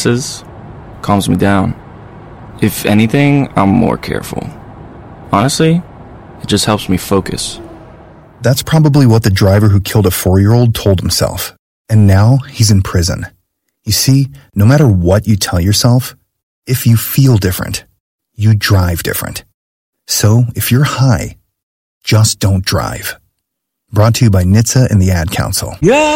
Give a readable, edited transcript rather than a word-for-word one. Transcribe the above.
passes, calms me down. If anything, I'm more careful. Honestly, it just helps me focus. That's probably what the driver who killed a 4-year-old told himself. And now he's in prison. You see, no matter what you tell yourself, if you feel different, you drive different. So if you're high, just don't drive. Brought to you by NHTSA and the Ad Council. Yeah.